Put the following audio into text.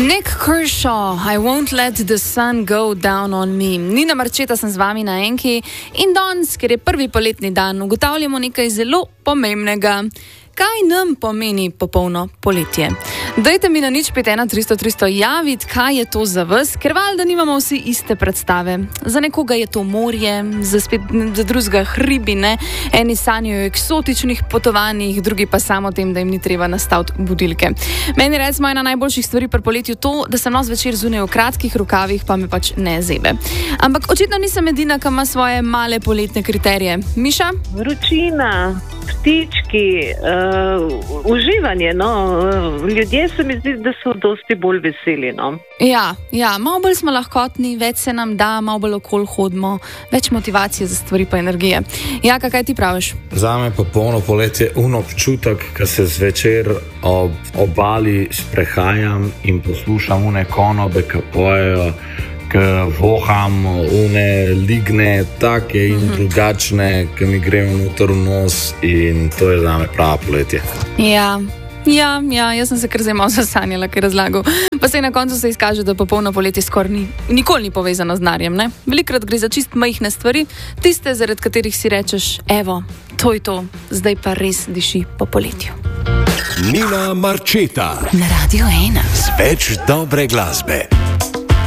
Nick Kershaw, I won't let the sun go down on me. Nina Marčeta sem z vami na Enki in danes, ker je prvi poletni dan, ugotavljamo nekaj zelo pomembnega. Kaj nam pomeni popolno poletje? Dajte mi na 051 300 javiti, kaj je to za vas, ker valjda nimamo vsi iste predstave. Za nekoga je to morje, za drugega hribine, eni sanjajo o eksotičnih potovanjih, drugi pa samo tem, da jim ni treba nastaviti budilke. Meni recimo ena najboljših stvari pri poletju to, da sem zvečer zunaj v kratkih rokavih, pa me pač ne zebe. Ampak očitno nisem edina, ki ima svoje male poletne kriterije. Miša? Vročina, ptički, uživanje, no. Ljudje se mi zdi, da so dosti bolj veseli, no. Ja, malo bolj smo lahkotni, več se nam da, malo bolj okoli hodimo, več motivacije za stvari pa energije. Jaka, kaj ti praviš? Zame popolno poletje občutek, ko se zvečer ob obali sprehajam in poslušam une konobe, ki pojejo, ki voham une ligne, take in drugačne, ki mi grejo noter v nos, in to je zame pravo poletje. Ja, jaz sem se kar zdaj malo zasanjala, kaj razlagal. Pa se na koncu se izkaže, da popolno poletje skoraj nikoli ni povezano z denarjem, ne? Velikokrat gre za čist majhne stvari, tiste, zaradi katerih si rečeš, evo, to je to, zdaj pa res diši po poletju. Nina Marčeta Na Radio 1. z več dobre glasbe.